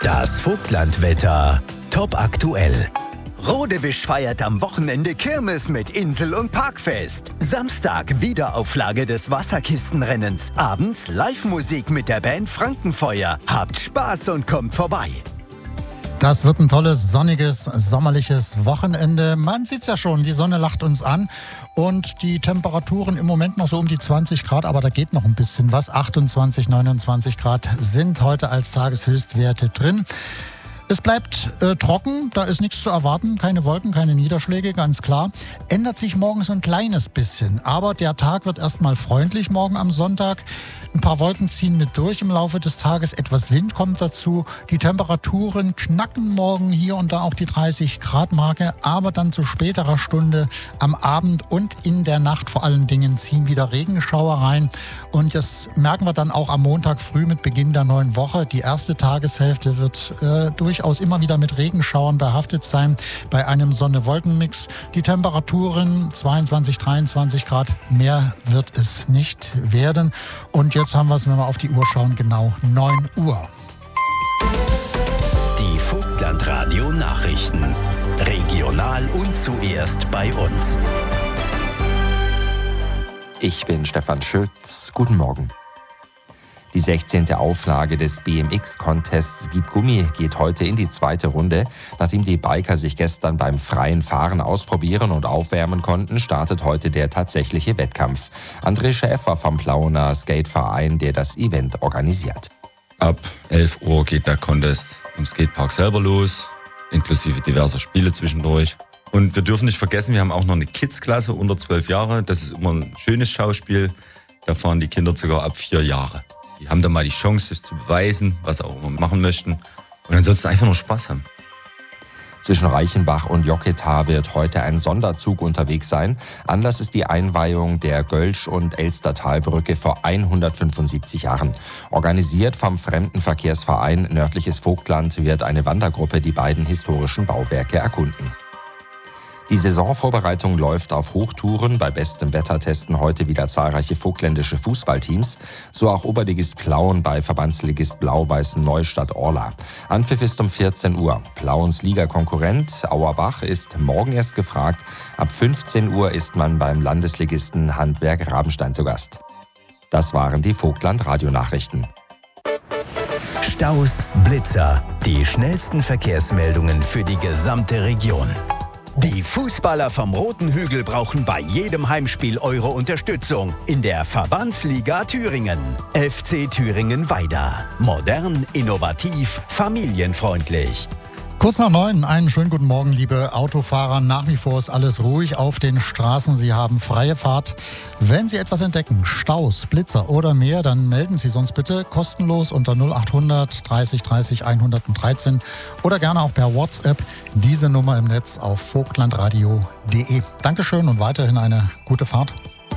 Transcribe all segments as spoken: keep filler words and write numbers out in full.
Das Vogtlandwetter top aktuell. Rodewisch feiert am Wochenende Kirmes mit Insel- und Parkfest. Samstag Wiederauflage des Wasserkistenrennens. Abends Live-Musik mit der Band Frankenfeuer. Habt Spaß und kommt vorbei. Das wird ein tolles, sonniges, sommerliches Wochenende. Man sieht's ja schon, die Sonne lacht uns an und die Temperaturen im Moment noch so um die zwanzig Grad, aber da geht noch ein bisschen was. achtundzwanzig, neunundzwanzig Grad sind heute als Tageshöchstwerte drin. Es bleibt äh, trocken, da ist nichts zu erwarten, keine Wolken, keine Niederschläge, ganz klar. Ändert sich morgen so ein kleines bisschen, aber der Tag wird erstmal freundlich morgen am Sonntag. Ein paar Wolken ziehen mit durch im Laufe des Tages, etwas Wind kommt dazu. Die Temperaturen knacken morgen hier und da auch die dreißig Grad Marke, aber dann zu späterer Stunde am Abend und in der Nacht vor allen Dingen ziehen wieder Regenschauer rein. Und das merken wir dann auch am Montag früh mit Beginn der neuen Woche. Die erste Tageshälfte wird äh, durchaus immer wieder mit Regenschauern behaftet sein bei einem Sonne-Wolken-Mix. Die Temperaturen zweiundzwanzig, dreiundzwanzig Grad, mehr wird es nicht werden. Und jetzt haben wir es, wenn wir auf die Uhr schauen, genau neun Uhr. Die Vogtlandradio-Nachrichten. Regional und zuerst bei uns. Ich bin Stefan Schütz. Guten Morgen. Die sechzehnte Auflage des B M X-Contests Gib Gummi geht heute in die zweite Runde. Nachdem die Biker sich gestern beim freien Fahren ausprobieren und aufwärmen konnten, startet heute der tatsächliche Wettkampf. André Schäfer vom Plauener Skateverein, der das Event organisiert. Ab elf Uhr geht der Contest im Skatepark selber los, inklusive diverser Spiele zwischendurch. Und wir dürfen nicht vergessen, wir haben auch noch eine Kids-Klasse unter zwölf Jahre. Das ist immer ein schönes Schauspiel. Da fahren die Kinder sogar ab vier Jahre. Die haben dann mal die Chance, sich zu beweisen, was sie auch immer machen möchten. Und ansonsten einfach nur Spaß haben. Zwischen Reichenbach und Joketa wird heute ein Sonderzug unterwegs sein. Anlass ist die Einweihung der Gölsch- und Elstertalbrücke vor hundertfünfundsiebzig Jahren. Organisiert vom Fremdenverkehrsverein Nördliches Vogtland wird eine Wandergruppe die beiden historischen Bauwerke erkunden. Die Saisonvorbereitung läuft auf Hochtouren. Bei bestem Wetter testen heute wieder zahlreiche vogtländische Fußballteams. So auch Oberligist Plauen bei Verbandsligist Blau-Weißen Neustadt-Orla. Anpfiff ist um vierzehn Uhr. Plauens Ligakonkurrent Auerbach ist morgen erst gefragt. Ab fünfzehn Uhr ist man beim Landesligisten Handwerk Rabenstein zu Gast. Das waren die Vogtland-Radionachrichten. Staus, Blitzer, die schnellsten Verkehrsmeldungen für die gesamte Region. Die Fußballer vom Roten Hügel brauchen bei jedem Heimspiel eure Unterstützung in der Verbandsliga Thüringen. F C Thüringen-Weida. Modern, innovativ, familienfreundlich. Kurz nach neun, einen schönen guten Morgen, liebe Autofahrer. Nach wie vor ist alles ruhig auf den Straßen. Sie haben freie Fahrt. Wenn Sie etwas entdecken, Staus, Blitzer oder mehr, dann melden Sie sonst bitte kostenlos unter null achthundert dreißig dreißig hundertdreizehn oder gerne auch per WhatsApp. Diese Nummer im Netz auf vogtlandradio punkt de. Dankeschön und weiterhin eine gute Fahrt.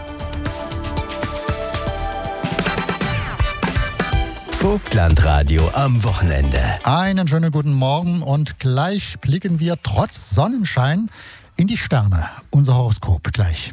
Vogtlandradio am Wochenende. Einen schönen guten Morgen und gleich blicken wir trotz Sonnenschein in die Sterne. Unser Horoskop gleich.